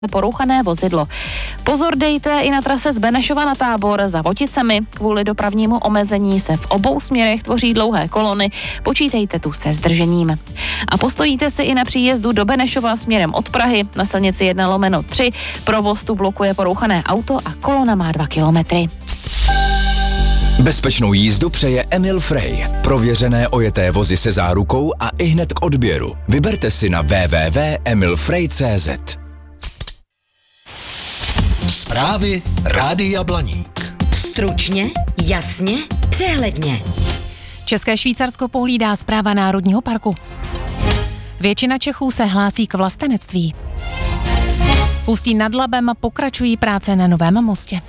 porouchané vozidlo. Pozor dejte i na trase z Benešova na Tábor za Voticemi. Kvůli dopravnímu omezení se v obou směrech tvoří dlouhé kolony. Počítejte tu se zdržením. A postojíte si i na příjezdu do Benešova směrem od Prahy na silnici 1/3. Provoz tu blokuje porouchané auto a kolona má 2 kilometry. Bezpečnou jízdu přeje Emil Frey. Prověřené ojeté vozy se zárukou a ihned k odběru. Vyberte si na www.emilfrey.cz. Zprávy Rádia Blaník. Stručně, jasně, přehledně. České Švýcarsko pohlídá správa Národního parku. Většina Čechů se hlásí k vlastenectví. V Ústí nad Labem pokračují práce na novém mostě.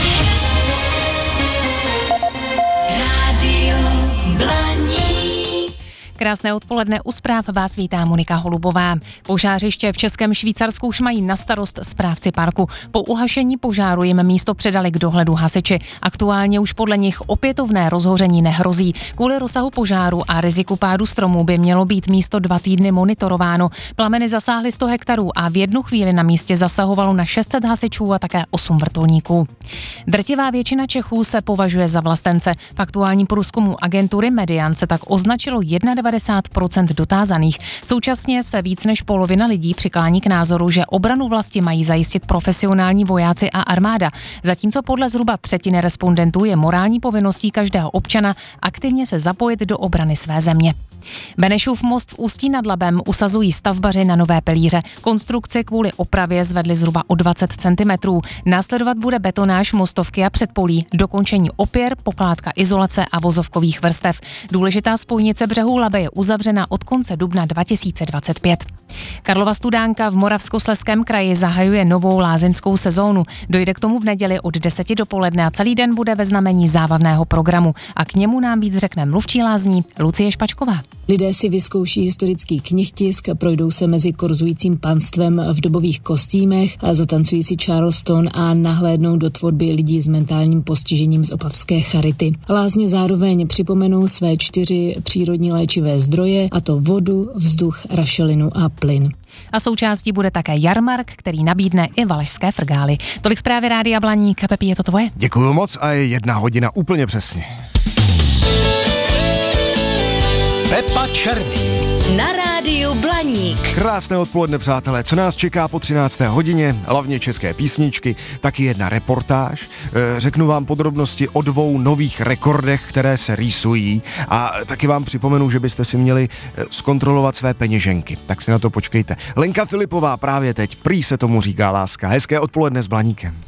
Rádio Blaník. Krásné odpoledne, u zpráv vás vítá Monika Holubová. Požářiště v Českém Švýcarsku už mají na starost správci parku. Po uhašení požáru jim místo předali k dohledu hasiči. Aktuálně už podle nich opětovné rozhoření nehrozí. Kvůli rozsahu požáru a riziku pádu stromů by mělo být místo 2 týdny monitorováno. Plameny zasáhly 100 hektarů a v jednu chvíli na místě zasahovalo na 600 hasičů a také 8 vrtulníků. Drtivá většina Čechů se považuje za vlastence. V aktuálním průzkumu agentury Median se tak označilo 91% dotázaných. Současně se víc než polovina lidí přiklání k názoru, že obranu vlasti mají zajistit profesionální vojáci a armáda, zatímco podle zhruba třetiny respondentů je morální povinností každého občana aktivně se zapojit do obrany své země. Benešův most v Ústí nad Labem usazují stavbaři na nové pilíře. Konstrukci kvůli opravě zvedli zhruba o 20 cm. Následovat bude betonáž mostovky a předpolí, dokončení opěr, pokládka izolace a vozovkových vrstev. Důležitá spojnice břehů Labe je uzavřena od konce dubna 2025. Karlova Studánka v Moravskoslezském kraji zahajuje novou lázeňskou sezónu. Dojde k tomu v neděli od 10 dopoledne a celý den bude ve znamení zábavného programu. A k němu nám víc řekne mluvčí lázní Lucie Špačková. Lidé si vyzkouší historický knihtisk, projdou se mezi korzujícím panstvem v dobových kostýmech, zatancují si Charleston a nahlédnou do tvorby lidí s mentálním postižením z opavské charity. Lázně zároveň připomenou své 4 přírodní léčivé zdroje, a to vodu, vzduch, rašelinu a plyn. A součástí bude také jarmark, který nabídne i valašské frgály. Tolik zprávy Rádia Blaník. Pepi, je to tvoje? Děkuju moc a je 1 hodina úplně přesně. Pepa Černý. Na Rádiu Blaník. Krásné odpoledne, přátelé. Co nás čeká po 13. hodině? Hlavně české písničky, taky 1 reportáž. Řeknu vám podrobnosti o 2 nových rekordech, které se rýsují, a taky vám připomenu, že byste si měli zkontrolovat své peněženky. Tak si na to počkejte. Lenka Filipová právě teď, prý se tomu říká láska. Hezké odpoledne s Blaníkem.